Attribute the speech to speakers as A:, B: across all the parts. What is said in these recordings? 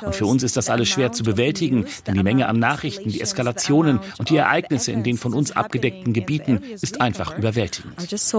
A: Und für uns ist das alles schwer zu bewältigen, denn die Menge an Nachrichten, die Eskalationen und die Ereignisse in den von uns abgedeckten Gebieten ist einfach überwältigend.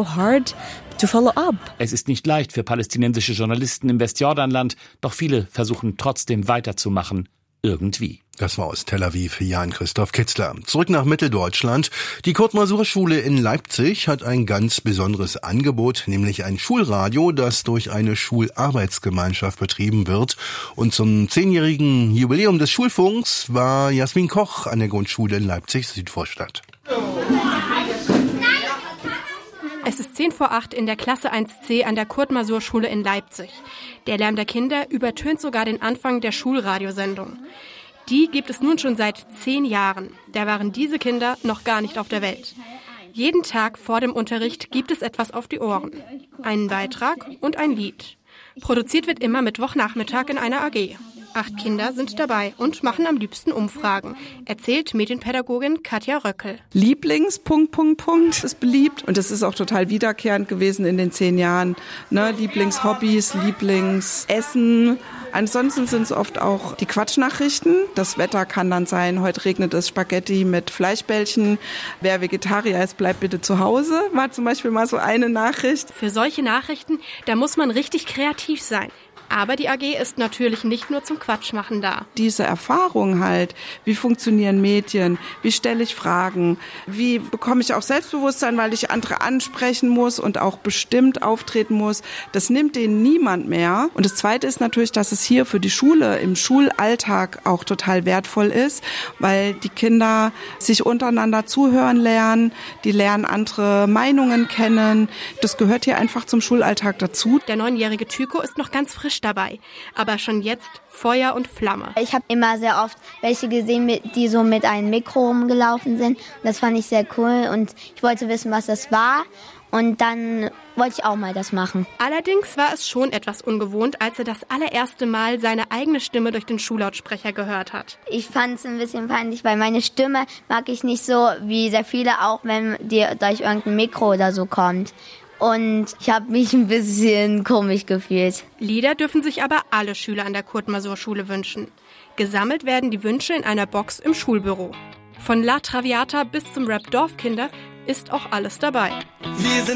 A: Es ist nicht leicht für palästinensische Journalisten im Westjordanland, doch viele versuchen trotzdem weiterzumachen, irgendwie.
B: Das war aus Tel Aviv Jan-Christoph Kitzler. Zurück nach Mitteldeutschland. Die Kurt-Masur-Schule in Leipzig hat ein ganz besonderes Angebot, nämlich ein Schulradio, das durch eine Schularbeitsgemeinschaft betrieben wird. Und zum 10-jährigen Jubiläum des Schulfunks war Jasmin Koch an der Grundschule in Leipzig-Südvorstadt.
C: Es ist 7:50 in der Klasse 1c an der Kurt-Masur-Schule in Leipzig. Der Lärm der Kinder übertönt sogar den Anfang der Schulradiosendung. Die gibt es nun schon seit 10 Jahren. Da waren diese Kinder noch gar nicht auf der Welt. Jeden Tag vor dem Unterricht gibt es etwas auf die Ohren. Einen Beitrag und ein Lied. Produziert wird immer Mittwochnachmittag in einer AG. 8 Kinder sind dabei und machen am liebsten Umfragen, erzählt Medienpädagogin Katja Röckel.
D: Lieblings... ist beliebt und das ist auch total wiederkehrend gewesen in den 10 Jahren. Lieblingshobbys, Lieblingsessen. Ansonsten sind es oft auch die Quatschnachrichten. Das Wetter kann dann sein, heute regnet es Spaghetti mit Fleischbällchen. Wer Vegetarier ist, bleibt bitte zu Hause. War zum Beispiel mal so eine Nachricht.
C: Für solche Nachrichten, da muss man richtig kreativ sein. Aber die AG ist natürlich nicht nur zum Quatschmachen da.
D: Diese Erfahrung halt, wie funktionieren Medien, wie stelle ich Fragen, wie bekomme ich auch Selbstbewusstsein, weil ich andere ansprechen muss und auch bestimmt auftreten muss, das nimmt denen niemand mehr. Und das Zweite ist natürlich, dass es hier für die Schule im Schulalltag auch total wertvoll ist, weil die Kinder sich untereinander zuhören lernen, die lernen andere Meinungen kennen. Das gehört hier einfach zum Schulalltag dazu.
C: Der 9-jährige Tyko ist noch ganz frisch dabei, aber schon jetzt Feuer und Flamme.
E: Ich habe immer sehr oft welche gesehen, die so mit einem Mikro rumgelaufen sind. Das fand ich sehr cool und ich wollte wissen, was das war. Und dann wollte ich auch mal das machen.
C: Allerdings war es schon etwas ungewohnt, als er das allererste Mal seine eigene Stimme durch den Schullautsprecher gehört hat.
E: Ich fand es ein bisschen peinlich, weil meine Stimme mag ich nicht so wie sehr viele, auch wenn die durch irgendein Mikro oder so kommt. Und ich habe mich ein bisschen komisch gefühlt.
C: Lieder dürfen sich aber alle Schüler an der Kurt-Masur-Schule wünschen. Gesammelt werden die Wünsche in einer Box im Schulbüro. Von La Traviata bis zum Rap Dorfkinder ist auch alles dabei.